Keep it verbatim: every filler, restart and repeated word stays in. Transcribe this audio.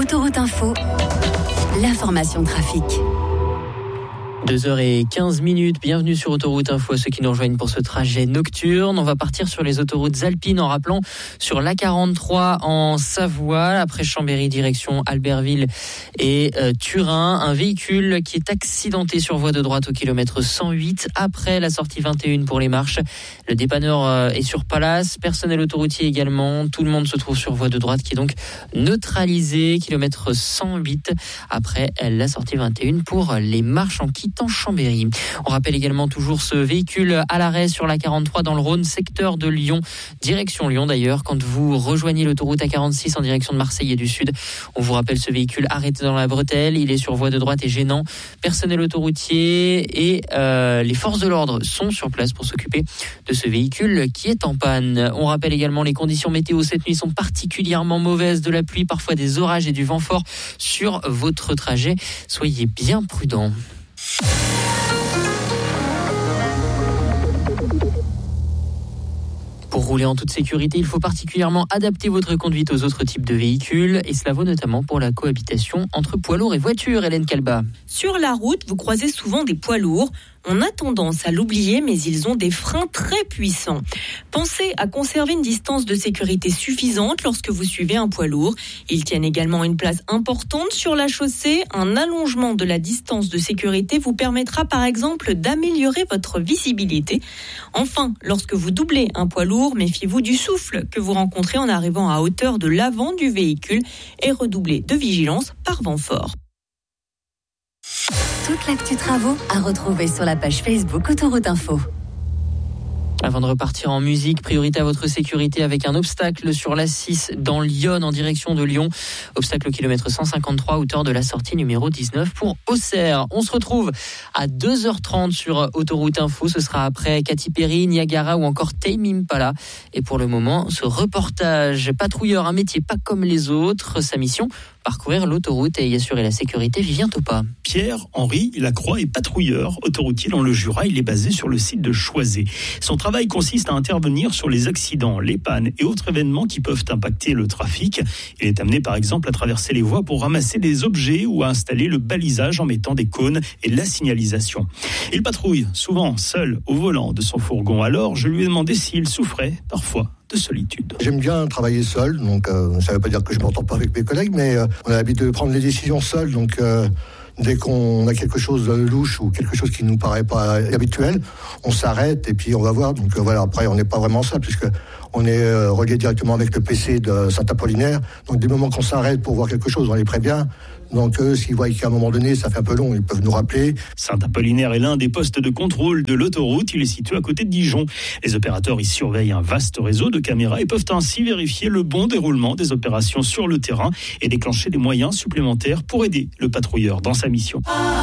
Autoroute Info, l'information trafic. deux heures quinze minutes, bienvenue sur Autoroute Info à ceux qui nous rejoignent pour ce trajet nocturne. On va partir sur les autoroutes alpines en rappelant sur l'A quarante-trois en Savoie, après Chambéry direction Albertville et euh, Turin. Un véhicule qui est accidenté sur voie de droite au kilomètre cent huit après la sortie vingt et un pour les Marches. Le dépanneur euh, est sur Palace, personnel autoroutier également. Tout le monde se trouve sur voie de droite qui est donc neutralisé, kilomètre cent huit après la sortie vingt et un pour les Marches en quittant Chambéry. On rappelle également toujours ce véhicule à l'arrêt sur l'A quarante-trois dans le Rhône, secteur de Lyon, direction Lyon d'ailleurs. Quand vous rejoignez l'autoroute A quarante-six en direction de Marseille et du Sud, on vous rappelle ce véhicule arrêté dans la bretelle. Il est sur voie de droite et gênant. Personnel autoroutier et euh, les forces de l'ordre sont sur place pour s'occuper de ce véhicule qui est en panne. On rappelle également les conditions météo cette nuit sont particulièrement mauvaises, de la pluie, parfois des orages et du vent fort sur votre trajet. Soyez bien prudents. Pour rouler en toute sécurité, il faut particulièrement adapter votre conduite aux autres types de véhicules et cela vaut notamment pour la cohabitation entre poids lourds et voitures. Hélène Calba. Sur la route, vous croisez souvent des poids lourds. On a tendance à l'oublier, mais ils ont des freins très puissants. Pensez à conserver une distance de sécurité suffisante lorsque vous suivez un poids lourd. Ils tiennent également une place importante sur la chaussée. Un allongement de la distance de sécurité vous permettra par exemple d'améliorer votre visibilité. Enfin, lorsque vous doublez un poids lourd, méfiez-vous du souffle que vous rencontrez en arrivant à hauteur de l'avant du véhicule et redoublez de vigilance par vent fort. Toute l'actu travaux à retrouver sur la page Facebook Autoroute Info. Avant de repartir en musique, priorité à votre sécurité avec un obstacle sur l'A six dans Lyon en direction de Lyon. Obstacle au kilomètre cent cinquante-trois, hauteur de la sortie numéro dix-neuf pour Auxerre. On se retrouve à deux heures trente sur Autoroute Info. Ce sera après Katy Perry, Niagara ou encore Tame Impala. Et pour le moment, ce reportage patrouilleur, un métier pas comme les autres. Sa mission, parcourir l'autoroute et y assurer la sécurité. Vivien Topa. Pierre-Henri Lacroix est patrouilleur autoroutier dans le Jura. Il est basé sur le site de Choisey. Son travail consiste à intervenir sur les accidents, les pannes et autres événements qui peuvent impacter le trafic. Il est amené par exemple à traverser les voies pour ramasser des objets ou à installer le balisage en mettant des cônes et la signalisation. Il patrouille souvent seul au volant de son fourgon. Alors je lui ai demandé s'il souffrait parfois de solitude. J'aime bien travailler seul, donc euh, ça ne veut pas dire que je ne m'entends pas avec mes collègues, mais euh, on a l'habitude de prendre les décisions seul, donc euh, dès qu'on a quelque chose de louche ou quelque chose qui ne nous paraît pas habituel, on s'arrête et puis on va voir. Donc euh, voilà, après on n'est pas vraiment seul puisque on est euh, relié directement avec le P C de Saint-Apollinaire. Donc du moment qu'on s'arrête pour voir quelque chose, on les prévient. Donc eux, s'ils voient qu'à un moment donné, ça fait un peu long, ils peuvent nous rappeler. Saint-Apollinaire est l'un des postes de contrôle de l'autoroute. Il est situé à côté de Dijon. Les opérateurs y surveillent un vaste réseau de caméras et peuvent ainsi vérifier le bon déroulement des opérations sur le terrain et déclencher des moyens supplémentaires pour aider le patrouilleur dans sa mission.